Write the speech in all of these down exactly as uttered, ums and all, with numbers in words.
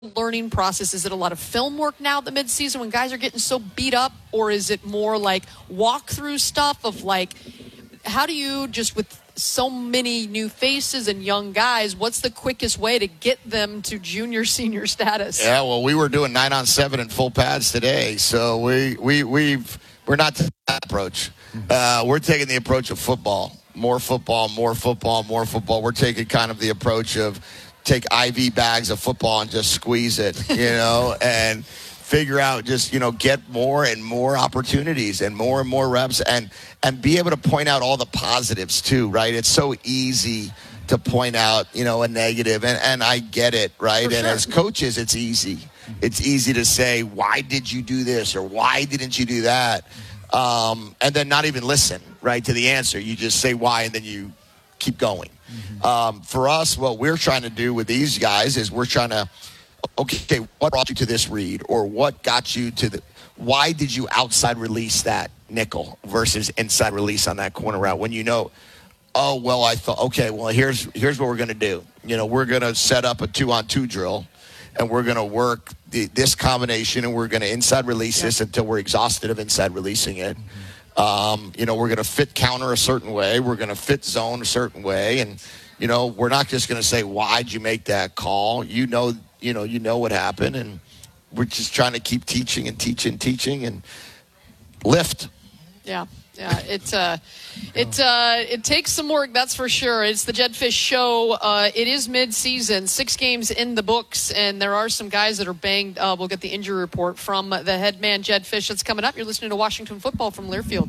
learning process? Is it a lot of film work now at the midseason when guys are getting so beat up, or is it more like walk-through stuff of like, how do you just with so many new faces and young guys, what's the quickest way to get them to junior senior status? Yeah, well, we were doing nine on seven in full pads today, so we we we've we're not taking that approach. Uh, we're taking the approach of football, more football, more football, more football. We're taking kind of the approach of take I V bags of football and just squeeze it, you know, and figure out just, you know, get more and more opportunities and more and more reps and, and be able to point out all the positives too, right? It's so easy to point out, you know, a negative, and, and I get it, right? For and sure. as coaches, it's easy. It's easy to say, why did you do this or why didn't you do that? Um, and then not even listen, right, to the answer. You just say why and then you keep going. Mm-hmm. Um, for us, what we're trying to do with these guys is we're trying to, okay, what brought you to this read, or what got you to the, why did you outside release that nickel versus inside release on that corner route when you know, oh, well, I thought, okay, well, here's here's what we're going to do. You know, we're going to set up a two-on-two drill, and we're going to work the, this combination, and we're going to inside release yeah. this until we're exhausted of inside releasing it. Mm-hmm. Um, you know, we're going to fit counter a certain way. We're going to fit zone a certain way. And, you know, we're not just going to say, why'd you make that call? You know, you know, you know what happened. And we're just trying to keep teaching and teaching, teaching and lift. Yeah. Yeah, it uh, it uh, it takes some work, that's for sure. It's the Jedd Fisch Show. Uh, it is mid-season, six games in the books, and there are some guys that are banged. Uh, we'll get the injury report from the head man, Jedd Fisch. That's coming up. You're listening to Washington Football from Learfield.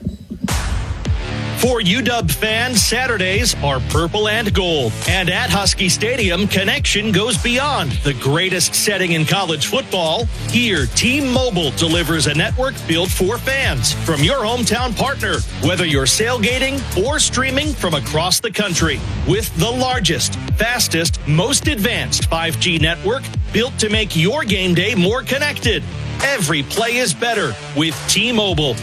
For U W fans, Saturdays are purple and gold. And at Husky Stadium, connection goes beyond the greatest setting in college football. Here, T-Mobile delivers a network built for fans from your hometown partner, whether you're sailgating or streaming from across the country. With the largest, fastest, most advanced five G network built to make your game day more connected. Every play is better with T-Mobile.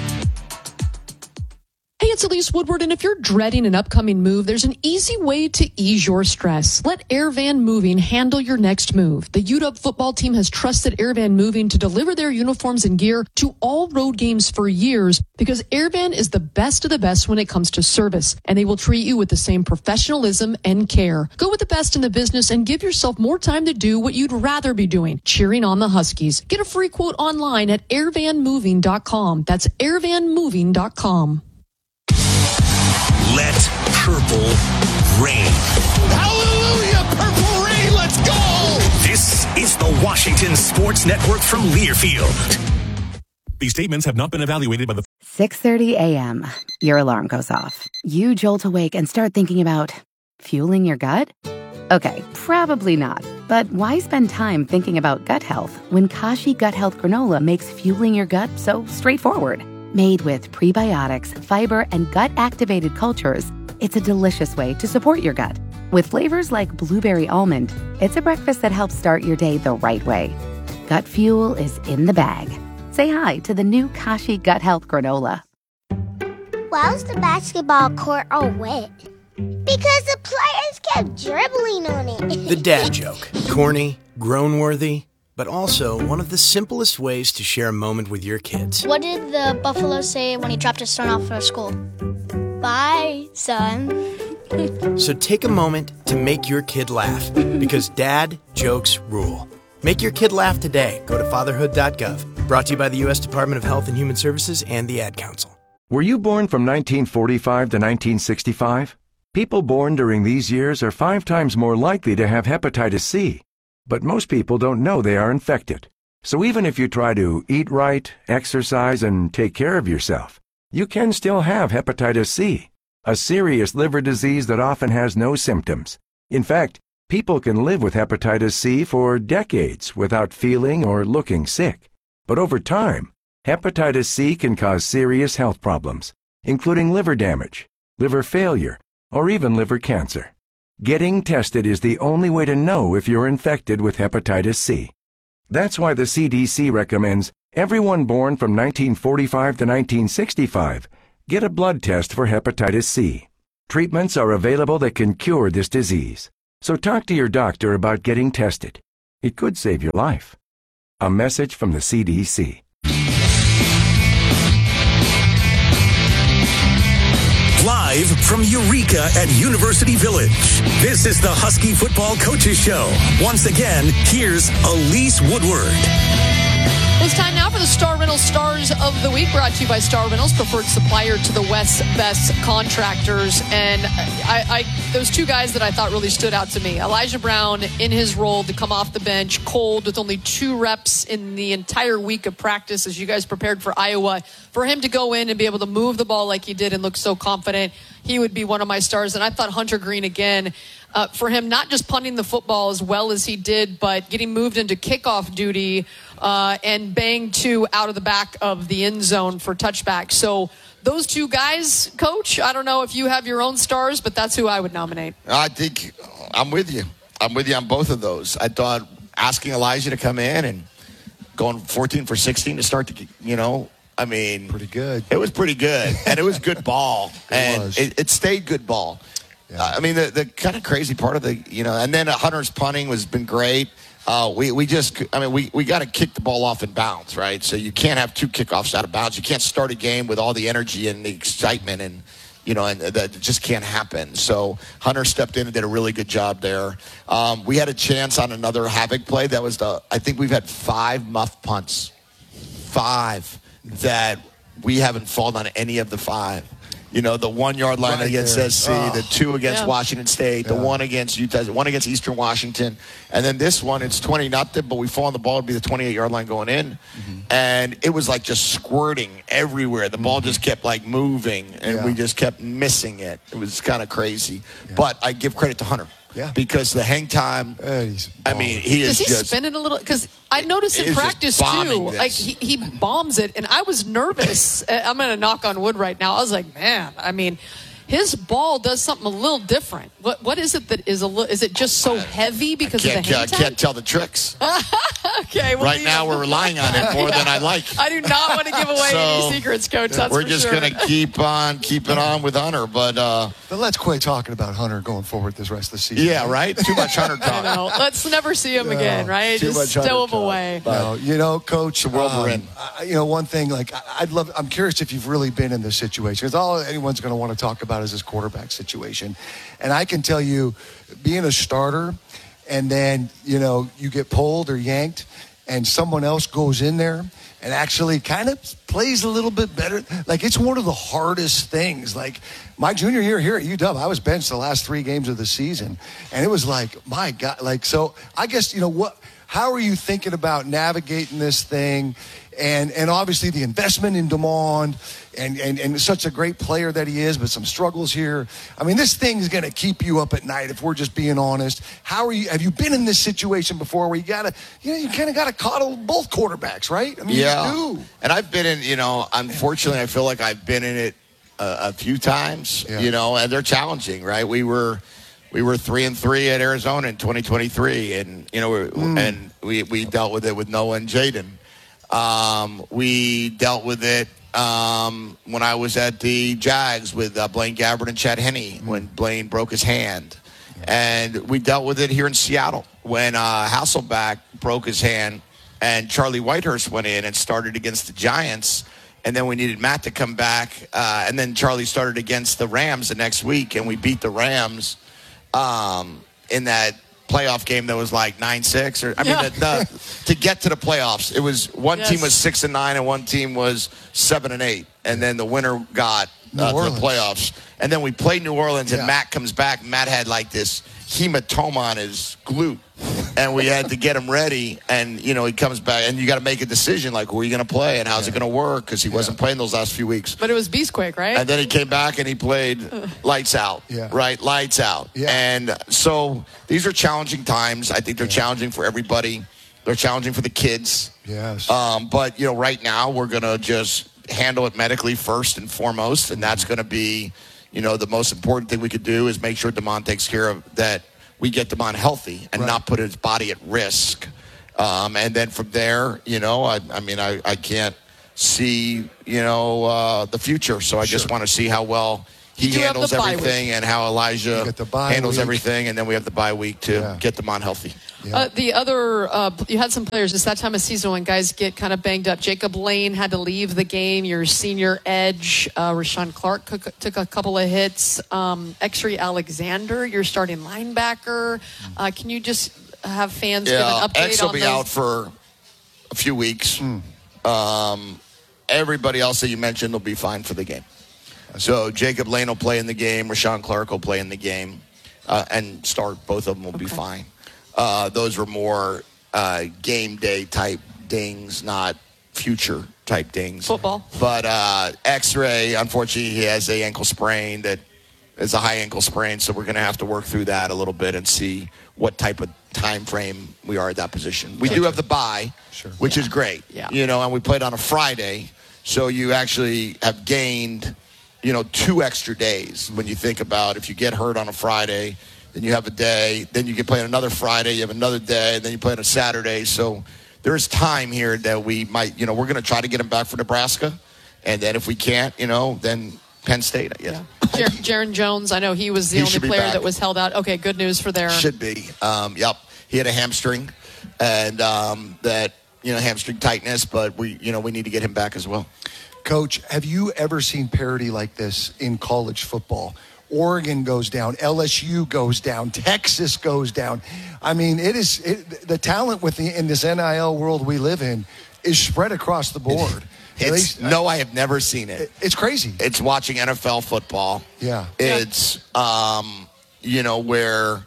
Hey, it's Elise Woodward, and if you're dreading an upcoming move, there's an easy way to ease your stress. Let Airvan Moving handle your next move. The U W football team has trusted Airvan Moving to deliver their uniforms and gear to all road games for years because Airvan is the best of the best when it comes to service, and they will treat you with the same professionalism and care. Go with the best in the business and give yourself more time to do what you'd rather be doing, cheering on the Huskies. Get a free quote online at airvan moving dot com. That's airvan moving dot com. Let purple rain. Hallelujah, purple rain, let's go! This is the Washington Sports Network from Learfield. These statements have not been evaluated by the... six thirty a.m. Your alarm goes off. You jolt awake and start thinking about fueling your gut? Okay, probably not. But why spend time thinking about gut health when Kashi Gut Health Granola makes fueling your gut so straightforward? Made with prebiotics, fiber, and gut-activated cultures, it's a delicious way to support your gut. With flavors like blueberry almond, it's a breakfast that helps start your day the right way. Gut fuel is in the bag. Say hi to the new Kashi Gut Health Granola. Why was the basketball court all wet? Because the players kept dribbling on it. The dad joke. Corny, groan-worthy, but also one of the simplest ways to share a moment with your kids. What did the buffalo say when he dropped his son off at school? Bye, son. So take a moment to make your kid laugh, because dad jokes rule. Make your kid laugh today. Go to fatherhood dot gov. Brought to you by the U S Department of Health and Human Services and the Ad Council. Were you born from nineteen forty-five to nineteen sixty-five? People born during these years are five times more likely to have hepatitis C. But most people don't know they are infected. So even if you try to eat right, exercise, and take care of yourself, you can still have hepatitis C, a serious liver disease that often has no symptoms. In fact, people can live with hepatitis C for decades without feeling or looking sick. But over time, hepatitis C can cause serious health problems, including liver damage, liver failure, or even liver cancer. Getting tested is the only way to know if you're infected with hepatitis C. That's why the C D C recommends everyone born from nineteen forty-five to nineteen sixty-five get a blood test for hepatitis C. Treatments are available that can cure this disease. So talk to your doctor about getting tested. It could save your life. A message from the C D C. Live from Eureka at University Village, this is the Husky Football Coaches Show. Once again, here's Elise Woodward. It's time now for the Star Reynolds Stars of the Week, brought to you by Star Reynolds, preferred supplier to the West's best contractors. And I, I, those two guys that I thought really stood out to me, Elijah Brown in his role to come off the bench cold with only two reps in the entire week of practice as you guys prepared for Iowa. For him to go in and be able to move the ball like he did and look so confident, he would be one of my stars. And I thought Hunter Green again, uh, for him not just punting the football as well as he did, but getting moved into kickoff duty uh, and bang two out of the back of the end zone for touchback. So those two guys, Coach, I don't know if you have your own stars, but that's who I would nominate. I think I'm with you. I'm with you on both of those. I thought asking Elijah to come in and going fourteen for sixteen to start the, you know, I mean, pretty good. It was pretty good, and it was good ball, it and was. It, it stayed good ball. Yeah. Uh, I mean, the, the kind of crazy part of the, you know, and then Hunter's punting has been great. Uh, we we just, I mean, we, we got to kick the ball off in bounds, right? So you can't have two kickoffs out of bounds. You can't start a game with all the energy and the excitement, and you know, and that just can't happen. So Hunter stepped in and did a really good job there. Um, we had a chance on another havoc play. That was the, I think we've had five muff punts, five. That we haven't fallen on any of the five. You know, the one-yard line right against there. S C, oh. the two against yeah. Washington State, yeah. the one against Utah, one against Eastern Washington, and then this one, it's twenty nothing, but we fall on the ball, it'd be the twenty-eight-yard line going in, mm-hmm. and it was like just squirting everywhere. The ball mm-hmm. just kept, like, moving, and yeah. we just kept missing it. It was kind of crazy. Yeah. But I give credit to Hunter. Yeah. Because the hang time, uh, I mean, he is Does he just spinning a little? Because I noticed in practice, too, this. like he, he bombs it, and I was nervous. I'm going to knock on wood right now. I was like, man, I mean, his ball does something a little different. What What is it that is a little, is it just so heavy because of the hang time? I can't tell the tricks. Okay. Well, right now, we're relying on it more yeah. than I like. I do not want to give away so, any secrets, Coach. That's we're for just sure. going to keep on keeping on with Hunter, but uh, but let's quit talking about Hunter going forward this rest of the season. Yeah, right. Too much Hunter talk. I know. Let's never see him again, right? Too just much stow Hunter him away. No, you know, Coach, the world um, we're in. I, you know, one thing, like I'd love. I'm curious if you've really been in this situation, because all anyone's going to want to talk about is this quarterback situation, and I can tell you, being a starter, and then you know you get pulled or yanked, and someone else goes in there and actually kind of plays a little bit better. Like, it's one of the hardest things. Like, my junior year here at U W, I was benched the last three games of the season. And it was like, my God. Like, so I guess, you know, what? How are you thinking about navigating this thing? And and obviously the investment in Demond and, and, and such a great player that he is, but some struggles here. I mean, this thing is going to keep you up at night if we're just being honest. How are you? Have you been in this situation before where you got to, you know, you kind of got to coddle both quarterbacks, right? I mean, yeah. you do. And I've been in, you know, unfortunately, I feel like I've been in it a, a few times, yeah. you know, and they're challenging, right? We were. We were three and three at Arizona in twenty twenty-three, and you know, mm. and we, we dealt with it with Noah and Jaden. Um, we dealt with it um, when I was at the Jags with uh, Blaine Gabbert and Chad Henne mm. when Blaine broke his hand, and we dealt with it here in Seattle when uh, Hasselbeck broke his hand, and Charlie Whitehurst went in and started against the Giants. And then we needed Matt to come back, uh, and then Charlie started against the Rams the next week, and we beat the Rams. Um, in that playoff game that was like nine six, or I mean, yeah. the, the, to get to the playoffs, it was one yes. team was six and nine, and one team was seven and eight, and then the winner got uh, to the playoffs. And then we played New Orleans, and yeah. Matt comes back. Matt had like this hematoma on his glute, and we had to get him ready. And you know, he comes back, and you got to make a decision like, who are you going to play, and how's yeah. it going to work? Because he yeah. wasn't playing those last few weeks. But it was Beastquake, right? And then he came back and he played lights out, yeah. right? Lights out. Yeah. And so these are challenging times. I think they're yeah. challenging for everybody. They're challenging for the kids. Yes. Um, but you know, right now we're going to just handle it medically first and foremost, and that's going to be. You know, the most important thing we could do is make sure Demond takes care of that. We get Demond healthy and right. not put his body at risk. Um, and then from there, you know, I, I mean, I, I can't see, you know, uh, the future. So I sure. just want to see how well he handles everything and how Elijah handles week. everything. And then we have the bye week to yeah. get Demond healthy. Yeah. Uh, the other, uh, you had some players. It's that time of season when guys get kind of banged up. Jacob Lane had to leave the game. Your senior edge, uh, Rashawn Clark, took, took a couple of hits. Um, X-Ray Alexander, your starting linebacker. Uh, can you just have fans yeah, give an update X will on be those? out for a few weeks. Mm. Um, everybody else that you mentioned will be fine for the game. So Jacob Lane will play in the game. Rashawn Clark will play in the game uh, and start. Both of them will Okay. be fine. Uh, those were more uh, game day type dings, not future type dings. Football. But uh, X-ray, unfortunately, he has a ankle sprain that is a high ankle sprain, so we're going to have to work through that a little bit and see what type of time frame we are at that position. We do have the bye, Sure. which Yeah. is great. Yeah. You know, and we played on a Friday, so you actually have gained, you know, two extra days when you think about if you get hurt on a Friday, then you have a day, then you can play on another Friday, you have another day, and then you play on a Saturday. So there's time here that we might, you know, we're going to try to get him back for Nebraska. And then if we can't, you know, then Penn State, yeah. Jer- Jaron Jones, I know he was the He only should be player back. that was held out. Okay, good news for there. Should be. Um, yep. He had a hamstring and um, that, you know, hamstring tightness, but we, you know, we need to get him back as well. Coach, have you ever seen parity like this in college football? Oregon goes down, L S U goes down, Texas goes down. I mean, it is it, the talent with the, in this N I L world we live in is spread across the board. At It's, least, no, I have never seen it. it. It's crazy. It's watching N F L football. Yeah. It's, um, you know, where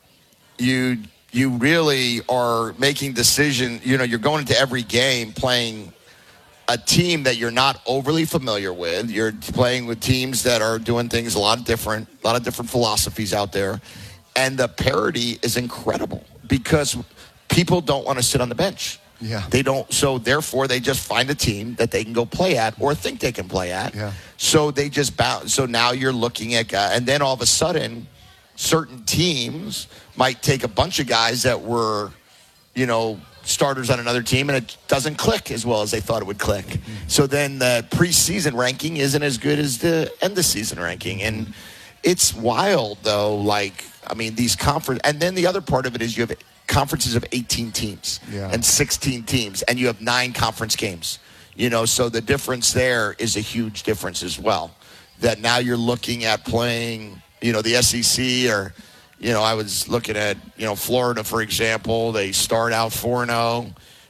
you you really are making decisions. You know, you're going into every game playing a team that you're not overly familiar with. You're playing with teams that are doing things a lot different, a lot of different philosophies out there. And the parity is incredible because people don't want to sit on the bench. Yeah. They don't. So therefore, they just find a team that they can go play at or think they can play at. Yeah. So they just bounce. So now you're looking at guys, and then all of a sudden, certain teams might take a bunch of guys that were, you know, starters on another team, and it doesn't click as well as they thought it would click. Mm-hmm. So then the preseason ranking isn't as good as the end of season ranking, and it's wild though. Like, I mean, these conference, and then the other part of it is you have conferences of eighteen teams Yeah. and sixteen teams, and you have nine conference games. You know, so the difference there is a huge difference as well. That now you're looking at playing, you know, the S E C or, you know, I was looking at, you know, Florida, for example. They start out four and oh,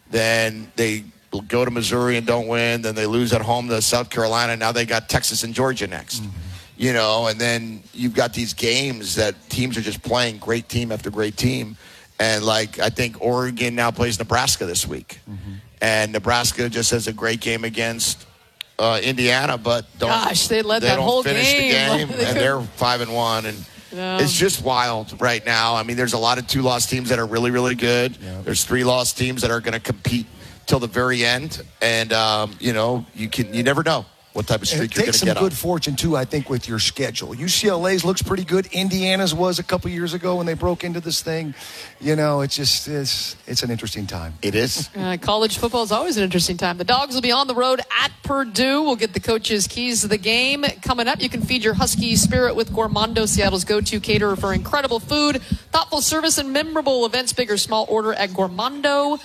then they go to Missouri and don't win, then they lose at home to South Carolina. Now they got Texas and Georgia next. Mm-hmm. You know, and then you've got these games that teams are just playing great team after great team. And, like, I think Oregon now plays Nebraska this week. Mm-hmm. And Nebraska just has a great game against uh, Indiana, but don't, Gosh, they led they that don't whole finish game. the game, and they're five and one. And Yeah. it's just wild right now. I mean, there's a lot of two-loss teams that are really, really good. Yeah. There's three-loss teams that are going to compete till the very end. And, um, you know, you can you never know what type of And it streak you're going takes to some get good on. fortune, too, I think, with your schedule. U C L A's looks pretty good. Indiana's was a couple years ago when they broke into this thing. You know, it's just, it's, it's an interesting time. It is. Uh, college football is always an interesting time. The Dogs will be on the road at Purdue. We'll get the coaches' keys to the game. Coming up, you can feed your Husky spirit with Gourmando, Seattle's go-to caterer for incredible food, thoughtful service, and memorable events. Big or small, order at Gourmando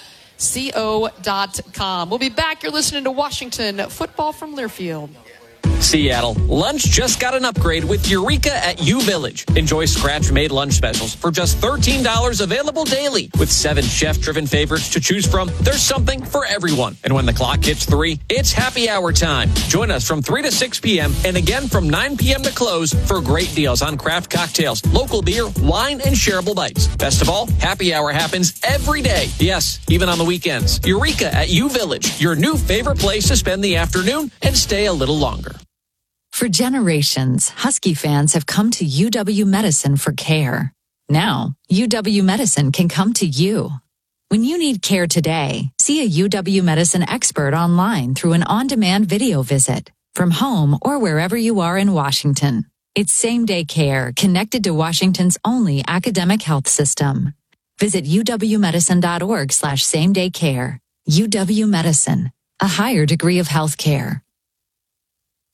co dot com. We'll be back. You're listening to Washington Football from Learfield. Seattle, lunch just got an upgrade with Eureka at U Village. Enjoy scratch-made lunch specials for just thirteen dollars available daily. With seven chef-driven favorites to choose from, there's something for everyone. And when the clock hits three, it's happy hour time. Join us from three to six p.m. and again from nine p.m. to close for great deals on craft cocktails, local beer, wine, and shareable bites. Best of all, happy hour happens every day. Yes, even on the weekends. Eureka at U Village, your new favorite place to spend the afternoon and stay a little longer. For generations, Husky fans have come to U W Medicine for care. Now, U W Medicine can come to you. When you need care today, see a U W Medicine expert online through an on-demand video visit from home or wherever you are in Washington. It's same-day care connected to Washington's only academic health system. Visit uwmedicine.org slash same-day care. U W Medicine, a higher degree of health care.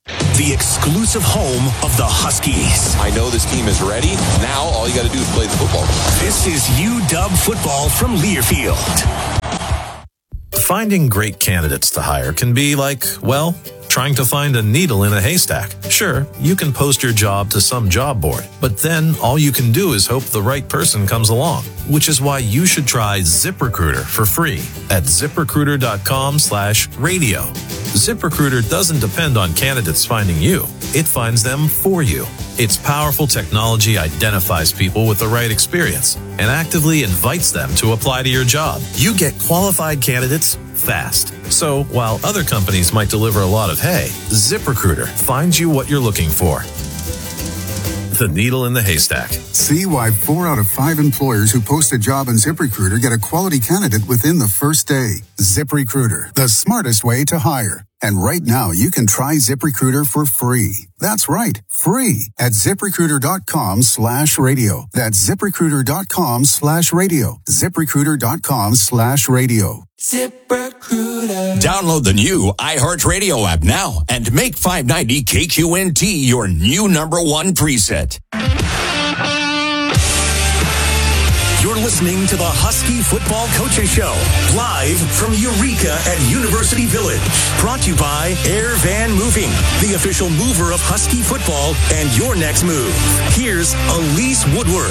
The exclusive home of the Huskies. I know this team is ready. Now all you got to do is play the football. This is U W Football from Learfield. Finding great candidates to hire can be like, well, trying to find a needle in a haystack. Sure, you can post your job to some job board, but then all you can do is hope the right person comes along, which is why you should try ZipRecruiter for free at ZipRecruiter.com slash radio. ZipRecruiter doesn't depend on candidates finding you. It finds them for you. Its powerful technology identifies people with the right experience and actively invites them to apply to your job. You get qualified candidates fast. So while other companies might deliver a lot of hay, ZipRecruiter finds you what you're looking for. The needle in the haystack. See why four out of five employers who post a job on ZipRecruiter get a quality candidate within the first day. ZipRecruiter, the smartest way to hire. And right now, you can try ZipRecruiter for free. That's right, free at ZipRecruiter.com slash radio. That's ZipRecruiter.com slash radio. ZipRecruiter.com slash radio. ZipRecruiter. Download the new iHeartRadio app now and make five ninety K Q N T your new number one preset. You're listening to the Husky Football Coaches Show, live from Eureka at University Village. Brought to you by Air Van Moving, the official mover of Husky football and your next move. Here's Elise Woodward.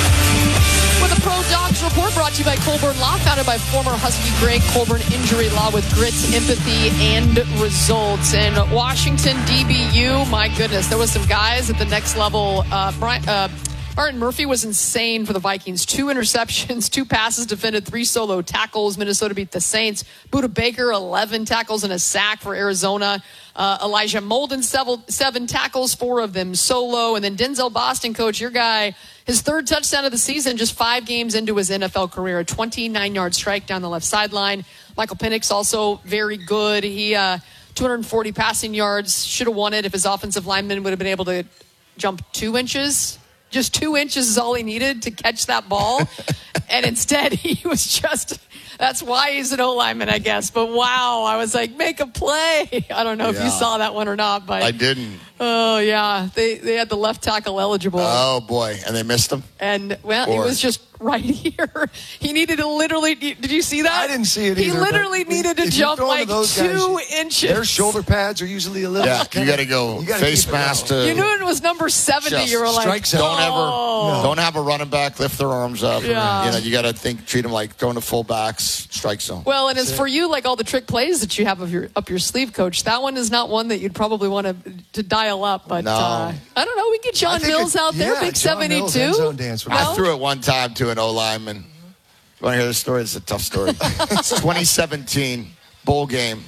With a Pro Docs Report brought to you by Colburn Law, founded by former Husky great Colburn Injury Law with grit, empathy, and results. And Washington D B U, my goodness, there was some guys at the next level. Uh, Brian, uh, Martin Murphy was insane for the Vikings. Two interceptions, two passes defended, three solo tackles. Minnesota beat the Saints. Budda Baker, eleven tackles and a sack for Arizona. Uh, Elijah Molden, seven, seven tackles, four of them solo. And then Denzel Boston, coach, your guy, his third touchdown of the season, just five games into his N F L career. A twenty-nine-yard strike down the left sideline. Michael Penix also very good. He, uh, two hundred forty passing yards, should have won it if his offensive lineman would have been able to jump two inches. Just two inches is all he needed to catch that ball. And instead, he was just, that's why he's an O-lineman, I guess. But wow, I was like, make a play. I don't know yeah. if you saw that one or not. But I didn't. Oh, yeah. They they had the left tackle eligible. Oh, boy. And they missed him? And, well, or... it was just right here. He needed to literally, did you see that? I didn't see it he either. He literally needed to jump like those two guys, inches. Their shoulder pads are usually a little. Yeah, you got to go face mask to. You knew it was number seventy. Just you were like, strike zone. Don't ever, oh. don't have a running back lift their arms up. Yeah. You know, you got to think, treat them like throwing to fullbacks, strike zone. Well, and as for you, like all the trick plays that you have of your up your sleeve, coach, that one is not one that you'd probably want to to dial up. But no. uh, I don't know. We get John Mills it, out there, yeah, big John seventy-two. Mills, dance I no? threw it one time to an O lineman. You want to hear this story? It's a tough story. It's twenty seventeen bowl game,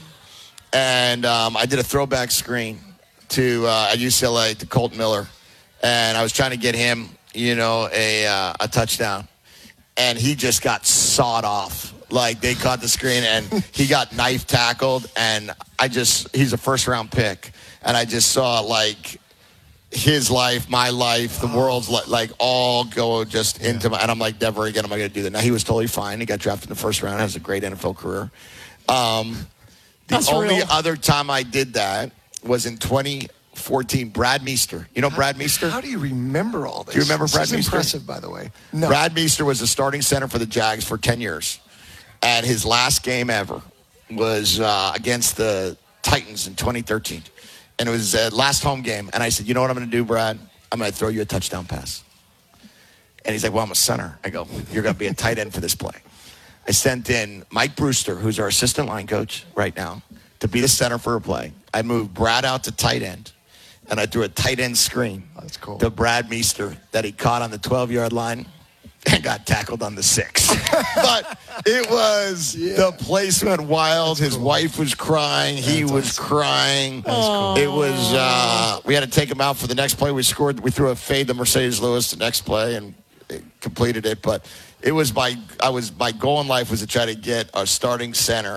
and um, I did a throwback screen to uh, at U C L A to Colt Miller, and I was trying to get him, you know, a uh, a touchdown, and he just got sawed off. Like they caught the screen, and he got knife tackled, and I just he's a first round pick, and I just saw like his life, my life, the world's li- like all go just yeah. into my, and I'm like, never again am I going to do that. Now he was totally fine. He got drafted in the first round, has a great N F L career. Um, the That's only real. other time I did that was in twenty fourteen. Brad Meester. You know how, Brad Meester? How do you remember all this? Do you remember this Brad is Meester? Impressive, by the way. No. Brad Meester was the starting center for the Jags for ten years. And his last game ever was uh, against the Titans in twenty thirteen. And it was the last home game. And I said, you know what I'm going to do, Brad? I'm going to throw you a touchdown pass. And he's like, well, I'm a center. I go, you're going to be a tight end for this play. I sent in Mike Brewster, who's our assistant line coach right now, to be the center for a play. I moved Brad out to tight end. And I threw a tight end screen oh, that's cool. to Brad Meester that he caught on the twelve-yard line and got tackled on the six. But it was, yeah. the place went wild. That's His cool. wife was crying. That's he was awesome. crying. Cool. It was, uh, we had to take him out for the next play. We scored, we threw a fade to Mercedes Lewis the next play and completed it. But it was my, I was, my goal in life was to try to get a starting center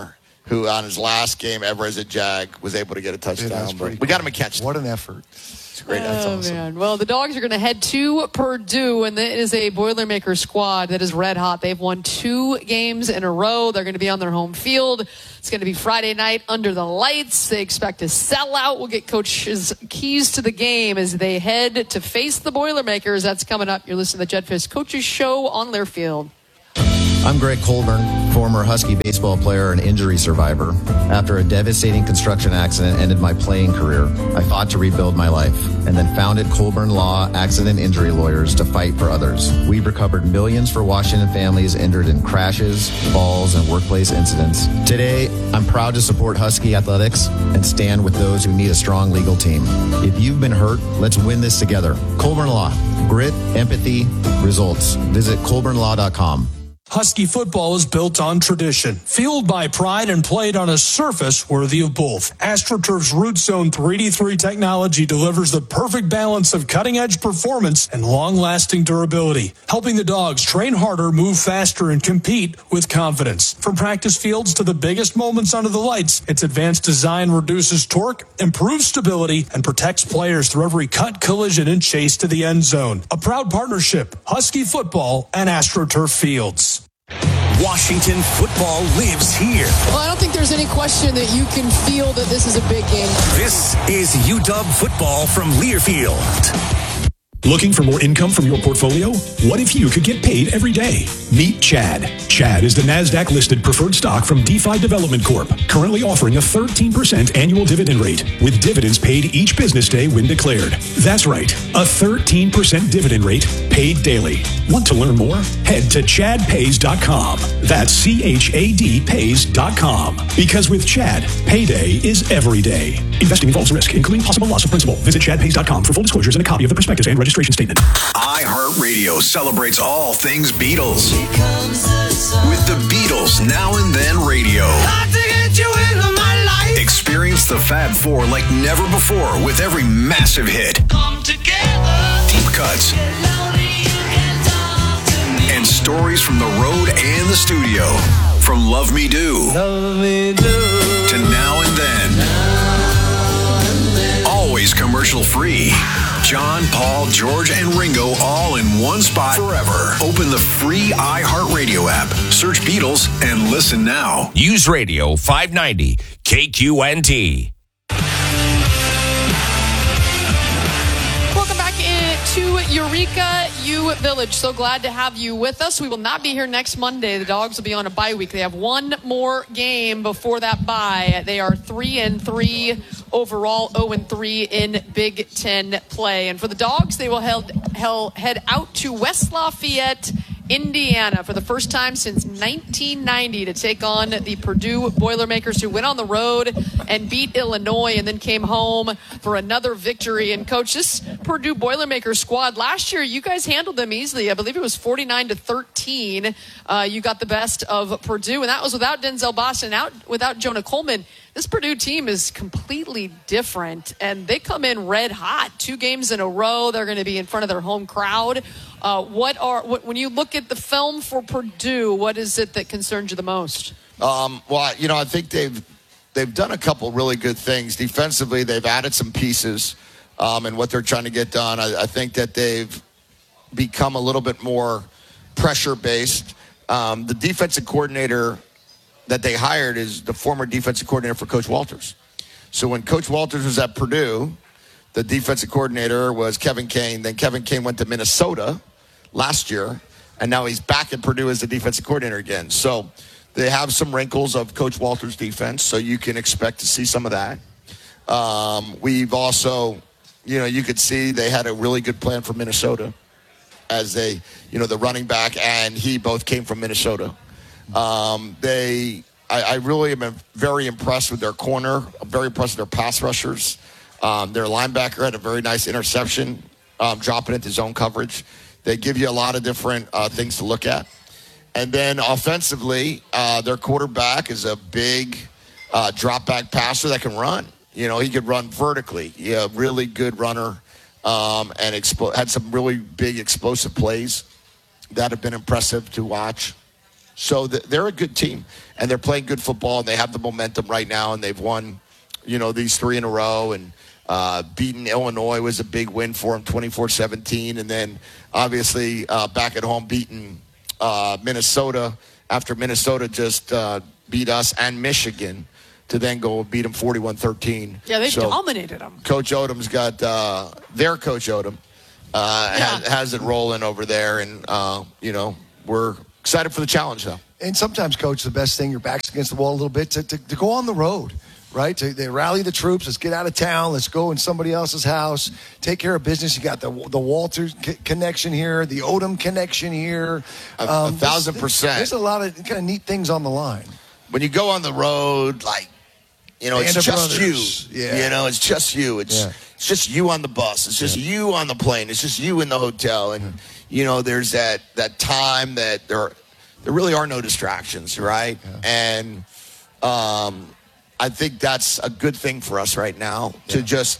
who on his last game ever as a Jag was able to get a touchdown. Yeah, but we got him a catch. What an effort. It's great. Oh, That's awesome. Man. Well, the Dogs are going to head to Purdue, and it is a Boilermaker squad that is red hot. They've won two games in a row. They're going to be on their home field. It's going to be Friday night under the lights. They expect to sell out. We'll get Coach's keys to the game as they head to face the Boilermakers. That's coming up. You're listening to the Jedfest Coaches Show on Learfield. I'm Greg Colburn, former Husky baseball player and injury survivor. After a devastating construction accident ended my playing career, I fought to rebuild my life and then founded Colburn Law Accident Injury Lawyers to fight for others. We've recovered millions for Washington families injured in crashes, falls, and workplace incidents. Today, I'm proud to support Husky athletics and stand with those who need a strong legal team. If you've been hurt, let's win this together. Colburn Law. Grit, empathy, results. Visit colburn law dot com. Husky football is built on tradition, fueled by pride, and played on a surface worthy of both. AstroTurf's Root Zone three D three technology delivers the perfect balance of cutting-edge performance and long-lasting durability, helping the Dogs train harder, move faster, and compete with confidence. From practice fields to the biggest moments under the lights, its advanced design reduces torque, improves stability, and protects players through every cut, collision, and chase to the end zone. A proud partnership, Husky football and AstroTurf Fields. Washington football lives here. Well, I don't think there's any question that you can feel that this is a big game. This is U W football from Learfield. Looking for more income from your portfolio? What if you could get paid every day? Meet Chad. Chad is the NASDAQ-listed preferred stock from DeFi Development Corp, currently offering a thirteen percent annual dividend rate, with dividends paid each business day when declared. That's right, a thirteen percent dividend rate paid daily. Want to learn more? Head to chad pays dot com. That's C H A D pays dot com. Because with Chad, payday is every day. Investing involves risk, including possible loss of principal. Visit chad pays dot com for full disclosures and a copy of the prospectus and registration statement. iHeartRadio celebrates all things Beatles. With the Beatles Now and Then Radio. Experience the Fab Four like never before with every massive hit. Deep cuts. And stories from the road and the studio. From Love Me Do, Love Me Do. To Now and Then. Always commercial free. John, Paul, George, and Ringo all in one spot forever. Open the free iHeartRadio app. Search Beatles and listen now. Use Radio five ninety K Q N T. Welcome back into Eureka U Village. So glad to have you with us. We will not be here next Monday. The Dogs will be on a bye week. They have one more game before that bye. They are three and three overall, oh and three in Big Ten play. And for the Dogs, they will head, head out to West Lafayette, Indiana, for the first time since nineteen ninety to take on the Purdue Boilermakers, who went on the road and beat Illinois and then came home for another victory. And Coach, this Purdue Boilermakers squad, last year you guys handled them easily. I believe it was forty-nine to thirteen. Uh, you got the best of Purdue, and that was without Denzel Boston, out without Jonah Coleman. This Purdue team is completely different, and they come in red hot. Two games in a row. They're going to be in front of their home crowd. Uh, what are what, when you look at the film for Purdue, what is it that concerns you the most? Um, well, you know, I think they've they've done a couple really good things defensively. They've added some pieces um, in what they're trying to get done. I, I think that they've become a little bit more pressure based. Um, the defensive coordinator that they hired is the former defensive coordinator for Coach Walters. So when Coach Walters was at Purdue, the defensive coordinator was Kevin Kane. Then Kevin Kane went to Minnesota last year, and now he's back at Purdue as the defensive coordinator again. So they have some wrinkles of Coach Walters' defense, so you can expect to see some of that. Um, we've also, you know, you could see they had a really good plan for Minnesota as they, you know, the running back and he both came from Minnesota. Um, they, I, I really am very impressed with their corner. I'm very impressed with their pass rushers. Um, their linebacker had a very nice interception, um, dropping into zone coverage. They give you a lot of different uh, things to look at. And then offensively, uh, their quarterback is a big uh, drop-back passer that can run. You know, he could run vertically. Yeah, really good runner, um, and expo- had some really big explosive plays that have been impressive to watch. So th- they're a good team, and they're playing good football, and they have the momentum right now, and they've won, you know, these three in a row, and uh, beating Illinois was a big win for them, twenty-four seventeen, and then obviously uh, back at home beating uh, Minnesota after Minnesota just uh, beat us and Michigan to then go beat them forty-one thirteen. Yeah, they so dominated them. Coach Odom's got uh, their Coach Odom uh, Yeah. has, has it rolling over there, and uh, you know we're excited for the challenge though. And sometimes, Coach, the best thing, your back's against the wall a little bit, to, to, to go on the road, right? To, they rally the troops. Let's get out of town. Let's go in somebody else's house. Take care of business. You got the the Walters c- connection here, the Odom connection here. A, a thousand percent. There's a lot of kind of neat things on the line. When you go on the road, like, you know, it's Band of just you. brothers. Yeah. You know, it's just you. It's Yeah. it's just you on the bus. It's just you on the plane. It's just you in the hotel. And, you know, there's that, that time that there there really are no distractions, right? And um, I think that's a good thing for us right now, to just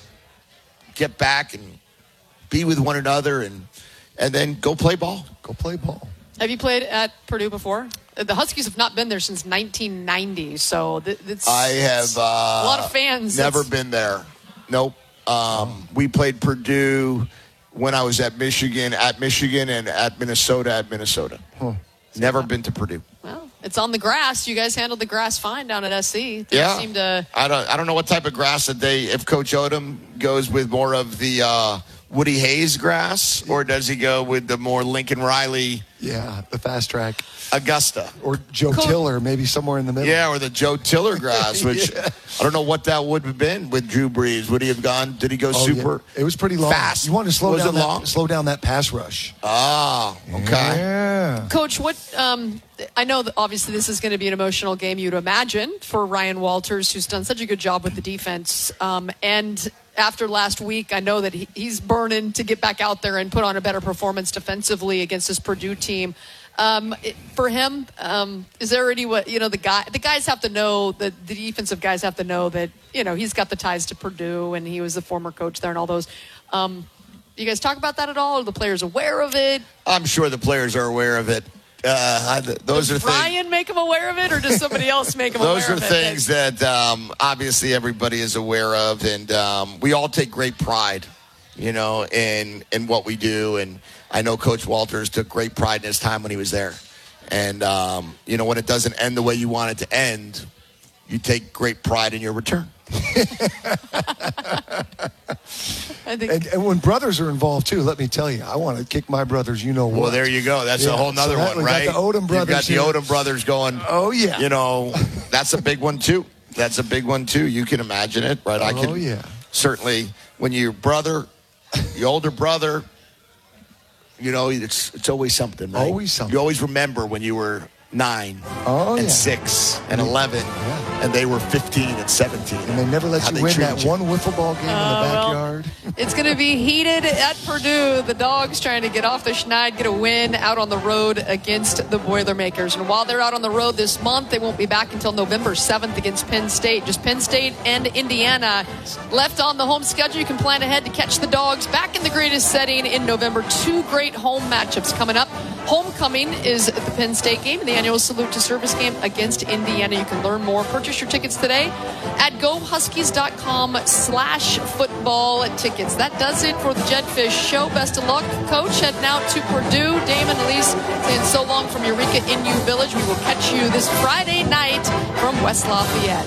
get back and be with one another and and then go play ball. Go play ball. Have you played at Purdue before? The Huskies have not been there since nineteen ninety, so th- it's I have uh, a lot of fans. Never That's- been there. Nope. Um, we played Purdue when I was at Michigan, at Michigan, and at Minnesota, at Minnesota. Never been to Purdue. Well, it's on the grass. You guys handled the grass fine down at S C. They Yeah. seem to. I don't. I don't know what type of grass that they. If Coach Odom goes with more of the uh, Woody Hayes grass, or does he go with the more Lincoln Riley? Yeah, the fast track. Augusta. Or Joe Coach- Tiller, maybe somewhere in the middle. Yeah, or the Joe Tiller grass, which Yeah. I don't know what that would have been with Drew Brees. Would he have gone? Did he go Oh, super yeah. It was pretty long. fast? You wanted to slow was down it that, long? slow down that pass rush. Ah, okay. Yeah. Coach, what? Um, I know that obviously this is going to be an emotional game, you'd imagine, for Ryan Walters, who's done such a good job with the defense. Um, and after last week, I know that he, he's burning to get back out there and put on a better performance defensively against this Purdue team. Um, it, for him, um, is there any what you know the guy? The guys have to know that the defensive guys have to know that you know he's got the ties to Purdue and he was the former coach there and all those. Um, you guys talk about that at all? Are the players aware of it? I'm sure the players are aware of it. Uh, I, those does are things. Ryan make them aware of it, or does somebody else make them aware Those are of it? things that um, obviously everybody is aware of, and um, we all take great pride, you know, in in what we do. And I know Coach Walters took great pride in his time when he was there. And um, you know, when it doesn't end the way you want it to end, you take great pride in your return. I think And, and when brothers are involved too, let me tell you, I want to kick my brothers. You know what? Well, there you go. That's Yeah, a whole nother so that- one, we got right? the Odom brothers You've got the here. Odom brothers going. Oh, yeah. You know, that's a big one too. That's a big one too. You can imagine it, right? I Oh, can yeah. certainly. When your brother, your older brother, you know, it's it's always something. Right? Always something. You always remember when you were nine Oh, and yeah. six and eleven, and they were fifteen and seventeen. And they never let How you they win treated that you. one wiffle ball game in the Oh, well. backyard. It's going to be heated at Purdue. The Dogs trying to get off the schneid, get a win out on the road against the Boilermakers. And while they're out on the road this month, they won't be back until November seventh against Penn State. Just Penn State and Indiana left on the home schedule. You can plan ahead to catch the Dogs back in the greatest setting in November. Two great home matchups coming up. Homecoming is the Penn State game and the annual Salute to Service game against Indiana. You can learn more. Purchase your tickets today at go huskies dot com slash football tickets. That does it for the Jedfish Show. Best of luck, Coach. Heading out to Purdue. Damon and Elise saying so long from Eureka in U Village. We will catch you this Friday night from West Lafayette.